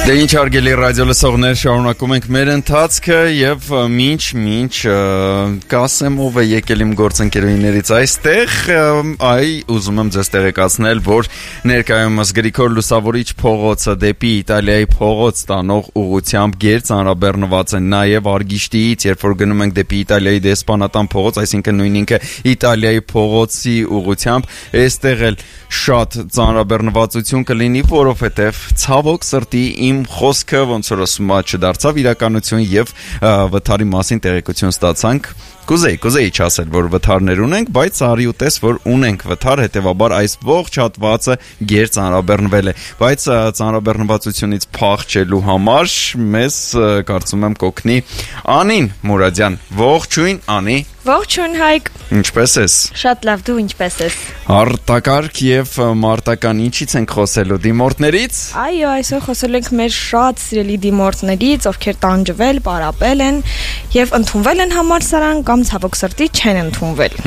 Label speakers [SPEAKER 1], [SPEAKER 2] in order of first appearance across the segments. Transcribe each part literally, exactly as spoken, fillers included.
[SPEAKER 1] Դե ինչ արգելի ռադիո լսողներ, շարունակում ենք մեր ընթացքը եւ մինչ մինչ կասեմ ով է եկել իմ գործընկերուհիներից այստեղ, այ ուզում եմ ձեզ տեղեկացնել, որ ներկայումս Գրիգոր Լուսավորիչ փողոցը դեպի Իտալիայի փողոց տանող ուղղությամբ գերծանրաբեռնված է նաեւ Արգիշտիից, երբ որ գնում ենք դեպի Իտալիայի դեսպանատան փողոց, այսինքն նույն ինքը Իտալիայի փողոցի ուղղությամբ, այստեղ էլ շատ ծանրաբեռնվածություն կլինի, որովհետեւ ցավոք սրտի իմ խոսքը ոնց որ ասում ա չդարձավ իրականություն եւ վթարի մասին տեղեկություն ստացանք Կուզեի, կուզեի չասել, որ վթարներ ունենք, բայց արի ու տես, որ ունենք վթար, հետևաբար այս ողջ հատվածը գերծանրաբեռնվել է, բայց ծանրաբեռնվածությունից փախչելու համար մեզ կարծում եմ կօգնի Անին Մուրադյան, ողջույն Անի
[SPEAKER 2] Ողջույն Հայկ
[SPEAKER 1] Ինչպես ես
[SPEAKER 2] Շատ լավ, դու ինչպես ես
[SPEAKER 1] Արտակարգ եւ մարտական ինչից ենք խոսելու դիմորդներից
[SPEAKER 2] Այո, այսօր խոսելու ենք մեր շատ սիրելի դիմորդներից, ովքեր տանջվել, պարապել են եւ ընդունվել են համալսարան կամ ցավոք սրտի չեն ընդունվել։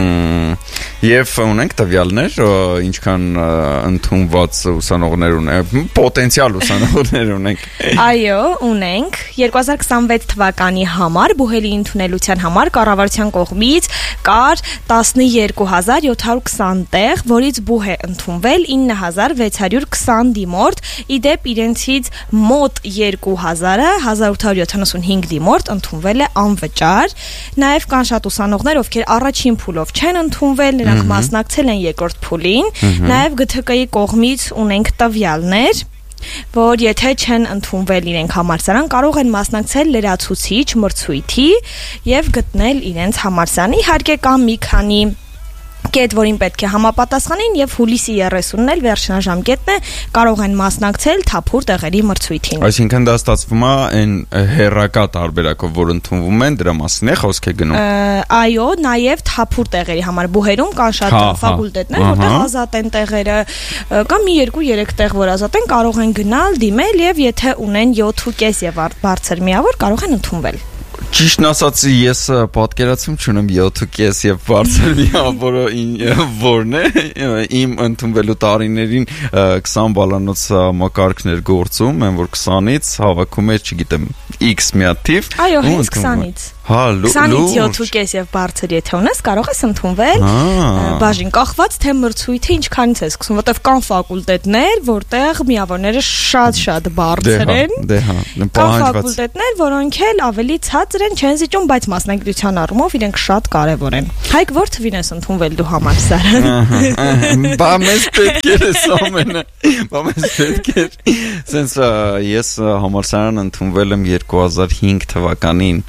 [SPEAKER 1] Եվ ունենք տվյալներ, ինչքան ընդունված ուսանողներ ունենք, պոտենցիալ ուսանողներ ունենք։
[SPEAKER 2] Այո, ունենք երկու հազար քսանվեց թվականի համար բուհելի ընդունելության համար կառավարության կողմից կար տասնյոթ հազար յոթ հարյուր քսան տեղ, որից բուհ է ընդունվել ինը հազար վեց հարյուր քսան դիմորդ, իդեպ իրենցից մոտ երկու հազարը հազար ութ հարյուր յոթանասունհինգ դիմորդ ընդունվել է անվճար։ Նաև կան շատ ուսանողներ, ովքեր առաջին փուլով չեն ընդունվել, նրանք մասնակցել են երկրորդ փուլին, նաև Գ Թ Կ-ի կողմից ունենք տվյալներ, որ եթե չեն ընդունվել իրենք համալսարան, կարող են մասնակցել լրացուցիչ մրցույթի եւ գտնել իրենց համալսարանի, իհարկե կան մի քանի կետ, որին պետք է համապատասխանին եւ հուլիսի երեսունն էլ վերջնաժամկետն է, կարող են մասնակցել թափուր տեղերի մրցույթին։
[SPEAKER 1] Այսինքն դա ստացվում է այն հերրակա տարբերակով, որ ընդունվում են, դրա մասին է խոսք է գնում։
[SPEAKER 2] Այո, նաեւ թափուր տեղերի համար բուհերում կան շատ ֆակուլտետներ, որտեղ ազատ են տեղերը, կամ մի երկու երեք տեղ, որ ազատ են, կարող են գնալ, դիմել եւ եթե ունեն յոթ ու կես եւ բարձր միավոր, կարող են ընդունվել։
[SPEAKER 1] Ճիշտն ասած, ես պատկերացում չունեմ յոթ ու կես եւ բարձր միավորը որն է, իմ ընդունվելու տարիներին քսան բալանոց մակարդակներ գործում, են որ քսանից հավաքում էր, չգիտեմ, X մի հատ թիվ։
[SPEAKER 2] Այո, հենց քսանից։
[SPEAKER 1] Հա,
[SPEAKER 2] քսանից յոթ ու կես եւ բարձր եթե ունես, կարող ես ընդունվել։ Բաժին կախված թե մրցույթը ինչքանից է սկսում, որտեվ կան ֆակուլտետներ, որտեղ միավորները շատ-շատ բարձր են։
[SPEAKER 1] Դե հա,
[SPEAKER 2] կան ֆակուլտետներ, որոնք էլ ավելի ցածր են, չեն զիջում, բայց մասնագիտության առումով իրենք շատ կարեւոր են։ Հայկ, որ թվին ես ընդունվել դու համալսարան։
[SPEAKER 1] Բա մեզ պետք է ամենը։ Բա մեզ պետք է։ Սենց ես համալսարան ընդունվել եմ երկու հազար հինգ թվականին։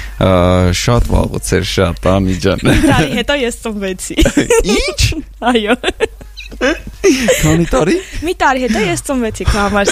[SPEAKER 1] Շատ վաղուց էր շատ, Անի ջան։
[SPEAKER 2] Մի տարի հետո ես ծնվեցի։
[SPEAKER 1] Ինչ։
[SPEAKER 2] Այո։
[SPEAKER 1] Քանի տարի։
[SPEAKER 2] Մի տարի հետո ես ծնվեցի քո համար